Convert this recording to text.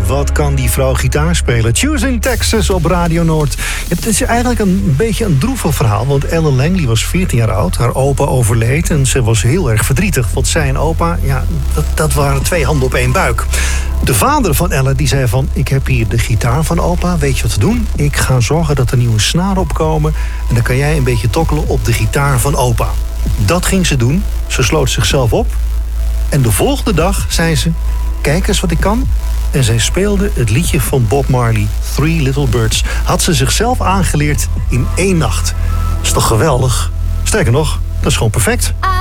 wat kan die vrouw gitaar spelen? Choosing Texas op Radio Noord. Het is eigenlijk een beetje een droevig verhaal, want Ellen Langley was 14 jaar oud. Haar opa overleed en ze was heel erg verdrietig. Want zij en opa, ja, dat waren 2 handen op 1 buik. De vader van Ellen die zei van, ik heb hier de gitaar van opa, weet je wat te doen? Ik ga zorgen dat er nieuwe snaren opkomen en dan kan jij een beetje tokkelen op de gitaar van opa. Dat ging ze doen. Ze sloot zichzelf op en de volgende dag zei ze, kijk eens wat ik kan. En zij speelde het liedje van Bob Marley, Three Little Birds. Had ze zichzelf aangeleerd in 1 nacht. Dat is toch geweldig? Sterker nog, dat is gewoon perfect.